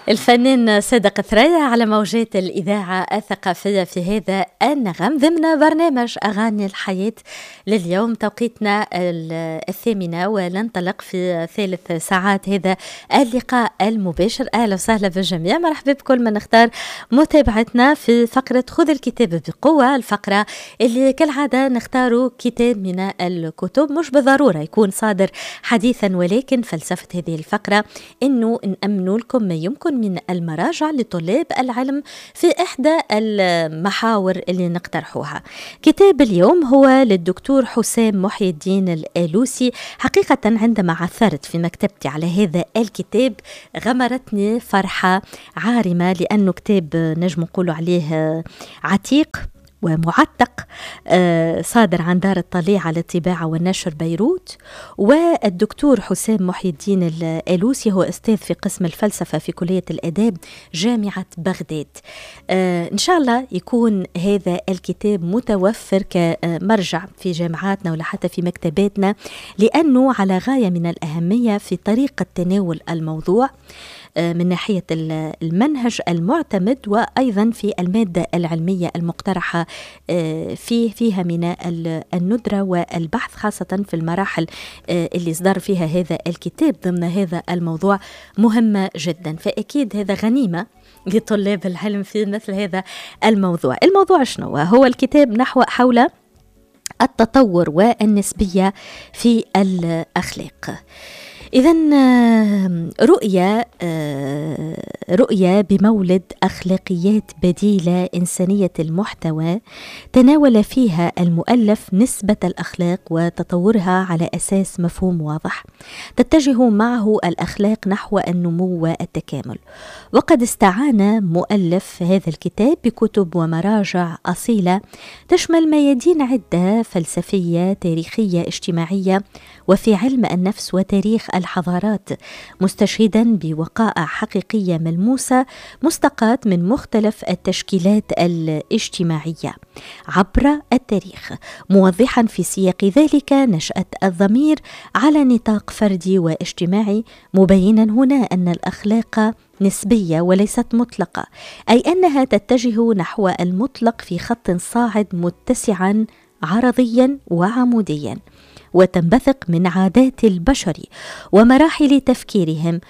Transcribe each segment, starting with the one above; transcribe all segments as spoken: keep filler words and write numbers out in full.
الفنان صادق ثريا على موجات الإذاعة الثقافية في هذا النغم ضمن برنامج أغاني الحياة لليوم. توقيتنا الثامنة وننطلق في ثالث ساعات هذا اللقاء المباشر. أهلا وسهلا بالجميع، مرحبا بكل من اختار متابعتنا في فقرة خذ الكتاب بقوة، الفقرة اللي كالعادة نختار كتاب من الكتب، مش بالضرورة يكون صادر حديثا، ولكن فلسفة هذه الفقرة إنه نأمن لكم ما يمكن من المراجع لطلاب العلم في إحدى المحاور اللي نقترحوها. كتاب اليوم هو للدكتور حسام محي الدين الآلوسي. حقيقة عندما عثرت في مكتبتي على هذا الكتاب غمرتني فرحة عارمة، لأنه كتاب نجم نقول عليه عتيق ومعتق، صادر عن دار الطليعة للطباعة والنشر بيروت. والدكتور حسام محي الدين الآلوسي هو أستاذ في قسم الفلسفة في كلية الآداب جامعة بغداد. إن شاء الله يكون هذا الكتاب متوفر كمرجع في جامعاتنا ولا حتى في مكتباتنا، لأنه على غاية من الأهمية في طريقة تناول الموضوع من ناحية المنهج المعتمد، وأيضا في المادة العلمية المقترحة فيه فيها من الندرة والبحث، خاصة في المراحل اللي صدر فيها هذا الكتاب ضمن هذا الموضوع مهمة جدا. فأكيد هذا غنيمة لطلاب العلم في مثل هذا الموضوع. الموضوع شنو هو؟ الكتاب نحو حول التطور والنسبية في الأخلاق. إذن رؤية رؤية بمولد أخلاقيات بديلة إنسانية المحتوى، تناول فيها المؤلف نسبة الأخلاق وتطورها على أساس مفهوم واضح تتجه معه الأخلاق نحو النمو والتكامل. وقد استعان مؤلف هذا الكتاب بكتب ومراجع أصيلة تشمل ميادين عدة فلسفية، تاريخية، اجتماعية، وفي علم النفس وتاريخ الحضارات، مستشهدا بوقائع حقيقية ملموسة مستقاة من مختلف التشكيلات الاجتماعية عبر التاريخ، موضحا في سياق ذلك نشأة الضمير على نطاق فردي واجتماعي، مبينا هنا أن الأخلاق نسبية وليست مطلقة، أي أنها تتجه نحو المطلق في خط صاعد متسعا عرضيا وعموديا، وتنبثق من عادات البشر ومراحل تفكيرهم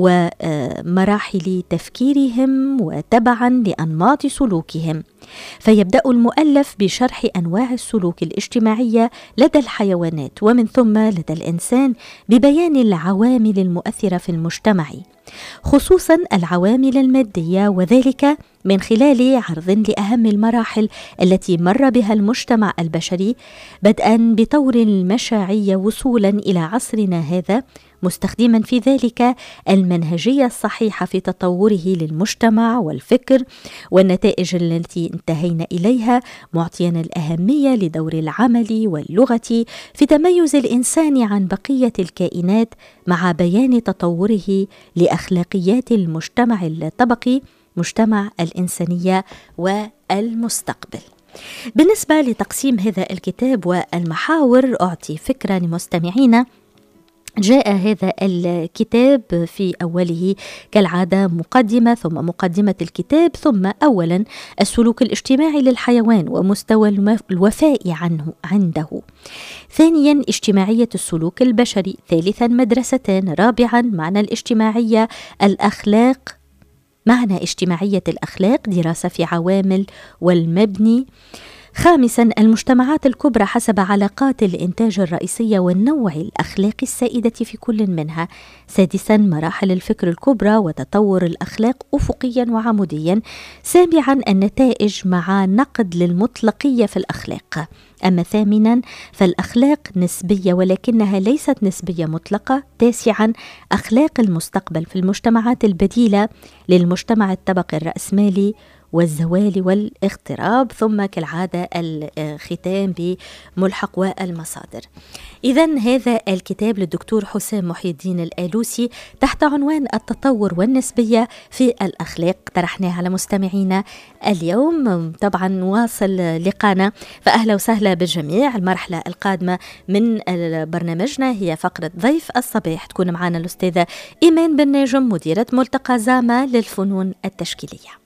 ومراحل تفكيرهم وتبعا لأنماط سلوكهم. فيبدأ المؤلف بشرح أنواع السلوك الاجتماعية لدى الحيوانات ومن ثم لدى الإنسان، ببيان العوامل المؤثرة في المجتمع، خصوصا العوامل المادية، وذلك من خلال عرض لأهم المراحل التي مر بها المجتمع البشري، بدءا بطور المشاعية وصولا إلى عصرنا هذا، مستخدما في ذلك المنهجية الصحيحة في تطوره للمجتمع والفكر والنتائج التي انتهينا إليها، معطيا الأهمية لدور العمل واللغة في تميز الإنسان عن بقية الكائنات، مع بيان تطوره لأخلاقيات المجتمع الطبقي، مجتمع الإنسانية والمستقبل. بالنسبة لتقسيم هذا الكتاب والمحاور، أعطي فكرة لمستمعينا. جاء هذا الكتاب في أوله كالعادة مقدمة، ثم مقدمة الكتاب، ثم أولا السلوك الاجتماعي للحيوان ومستوى الوفاء عنه عنده، ثانيا اجتماعية السلوك البشري، ثالثا مدرستان، رابعا معنى الاجتماعية الأخلاق، معنى اجتماعية الأخلاق دراسة في عوامل والمبني، خامسا المجتمعات الكبرى حسب علاقات الإنتاج الرئيسية والنوع الأخلاقي السائدة في كل منها، سادسا مراحل الفكر الكبرى وتطور الأخلاق أفقيا وعموديا، سابعا النتائج مع نقد للمطلقية في الأخلاق. أما ثامنا فالأخلاق نسبية ولكنها ليست نسبية مطلقة. تاسعا أخلاق المستقبل في المجتمعات البديلة للمجتمع الطبقي الرأسمالي والزوال والاغتراب، ثم كالعادة الختام بملحق والمصادر. إذن هذا الكتاب للدكتور حسام محي الدين الآلوسي تحت عنوان التطور والنسبية في الأخلاق، طرحناه على مستمعينا اليوم. طبعا نواصل لقانا، فأهلا وسهلا بالجميع. المرحلة القادمة من برنامجنا هي فقرة ضيف الصباح، تكون معنا الأستاذة إيمان بن ناجم مديرة ملتقى زعمة للفنون التشكيلية.